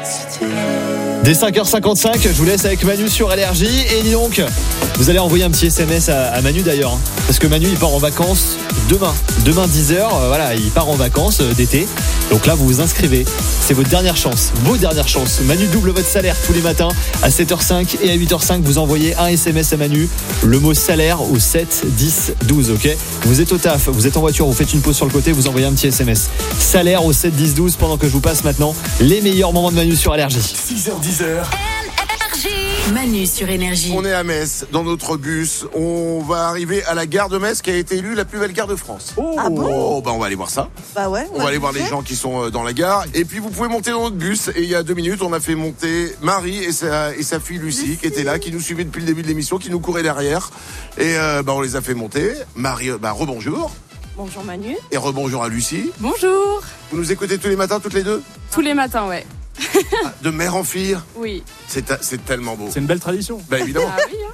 Dès 5h55, je vous laisse avec Manu sur LRJ. Et dis donc, vous allez envoyer un petit SMS à Manu d'ailleurs, parce que Manu il part en vacances demain 10h, voilà, il part en vacances d'été. Donc là vous vous inscrivez, c'est votre dernière chance, Manu double votre salaire tous les matins à 7h05 et à 8h05. Vous envoyez un SMS à Manu, le mot salaire au 7 10 12, ok. Vous êtes au taf, vous êtes en voiture, vous faites une pause sur le côté, vous envoyez un petit SMS salaire au 7 10 12 pendant que je vous passe maintenant les meilleurs moments de Manu sur LRJ. 6h10. Manu sur Énergie. On est à Metz, dans notre bus. On va arriver à la gare de Metz qui a été élue la plus belle gare de France. Ah bon ? On va aller voir ça. Bah ouais. On va aller voir les gens qui sont dans la gare. Et puis vous pouvez monter dans notre bus. Et il y a 2 minutes, on a fait monter Marie et sa fille Lucie qui étaient là, qui nous suivaient depuis le début de l'émission, qui nous couraient derrière. Et on les a fait monter. Marie, rebonjour. Bonjour Manu. Et rebonjour à Lucie. Bonjour. Vous nous écoutez tous les matins, toutes les deux ? Tous les matins, ouais. De mère en fille. Oui. C'est tellement beau. C'est une belle tradition. Bah évidemment. Ah oui, hein.